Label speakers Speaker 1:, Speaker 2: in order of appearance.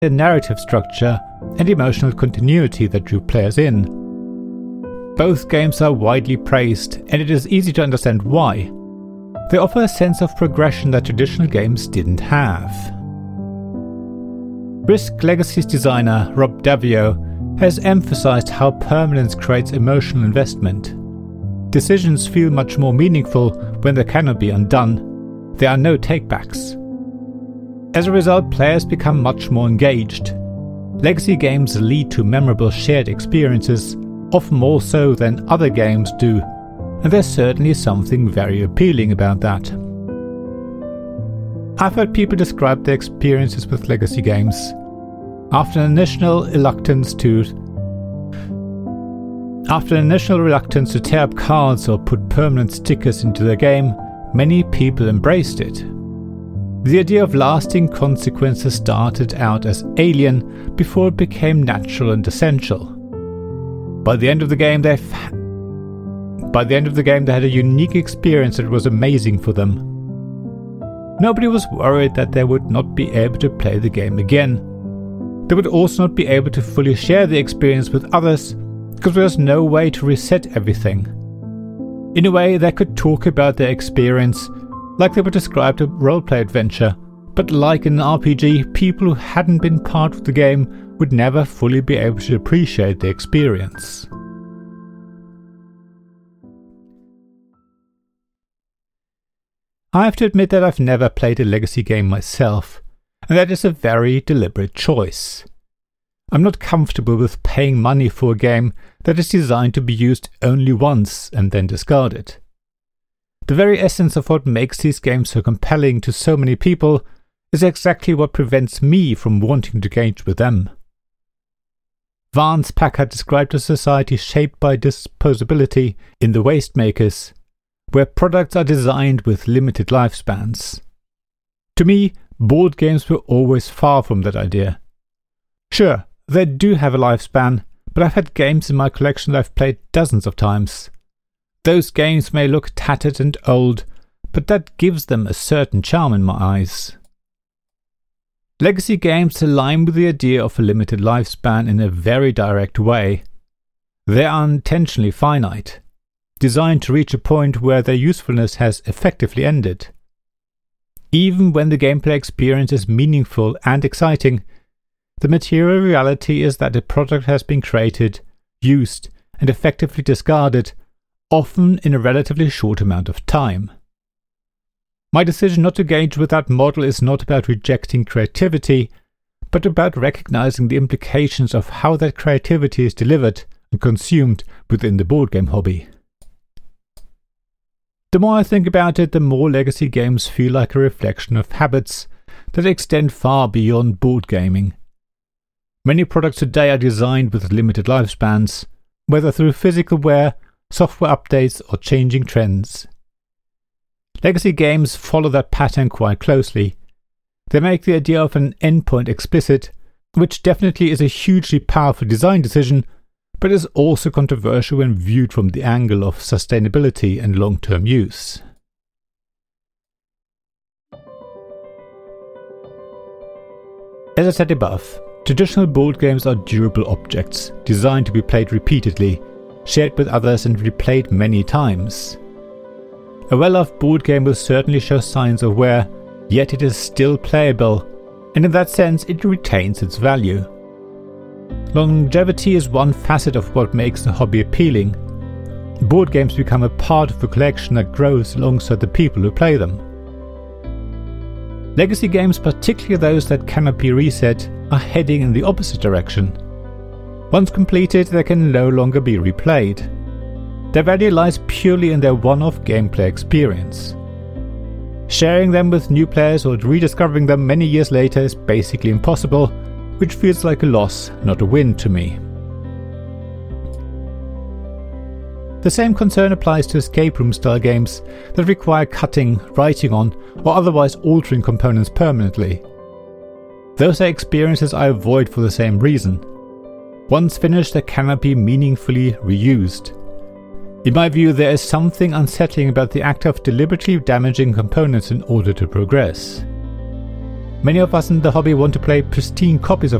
Speaker 1: a narrative structure and emotional continuity that drew players in. Both games are widely praised, and it is easy to understand why. They offer a sense of progression that traditional games didn't have. Risk Legacy's designer, Rob Daviau, has emphasized how permanence creates emotional investment. Decisions feel much more meaningful when they cannot be undone. There are no takebacks. As a result, players become much more engaged. Legacy games lead to memorable shared experiences, often more so than other games do, and there's certainly something very appealing about that. I've heard people describe their experiences with Legacy games. After an initial reluctance to tear up cards or put permanent stickers into their game, many people embraced it. The idea of lasting consequences started out as alien before it became natural and essential. By the end of the game, they had a unique experience that was amazing for them. Nobody was worried that they would not be able to play the game again. They would also not be able to fully share the experience with others because there was no way to reset everything. In a way, they could talk about their experience like they would describe a roleplay adventure, but like in an RPG, people who hadn't been part of the game would never fully be able to appreciate the experience. I have to admit that I've never played a Legacy game myself, and that is a very deliberate choice. I'm not comfortable with paying money for a game that is designed to be used only once and then discarded. The very essence of what makes these games so compelling to so many people is exactly what prevents me from wanting to engage with them. Vance Packard described a society shaped by disposability in The Wastemakers, where products are designed with limited lifespans. To me, board games were always far from that idea. Sure, they do have a lifespan, but I've had games in my collection that I've played dozens of times. Those games may look tattered and old, but that gives them a certain charm in my eyes. Legacy games align with the idea of a limited lifespan in a very direct way. They are intentionally finite, designed to reach a point where their usefulness has effectively ended. Even when the gameplay experience is meaningful and exciting, the material reality is that a product has been created, used, and effectively discarded, often in a relatively short amount of time. My decision not to engage with that model is not about rejecting creativity, but about recognizing the implications of how that creativity is delivered and consumed within the board game hobby. The more I think about it, the more Legacy games feel like a reflection of habits that extend far beyond board gaming. Many products today are designed with limited lifespans, whether through physical wear, software updates, or changing trends. Legacy games follow that pattern quite closely. They make the idea of an endpoint explicit, which definitely is a hugely powerful design decision, but is also controversial when viewed from the angle of sustainability and long-term use. As I said above, traditional board games are durable objects, designed to be played repeatedly, shared with others and replayed many times. A well-loved board game will certainly show signs of wear, yet it is still playable, and in that sense it retains its value. Longevity is one facet of what makes the hobby appealing. Board games become a part of a collection that grows alongside the people who play them. Legacy games, particularly those that cannot be reset, are heading in the opposite direction. Once completed, they can no longer be replayed. Their value lies purely in their one-off gameplay experience. Sharing them with new players or rediscovering them many years later is basically impossible, which feels like a loss, not a win to me. The same concern applies to escape room style games that require cutting, writing on, or otherwise altering components permanently. Those are experiences I avoid for the same reason. Once finished, they cannot be meaningfully reused. In my view, there is something unsettling about the act of deliberately damaging components in order to progress. Many of us in the hobby want to play pristine copies of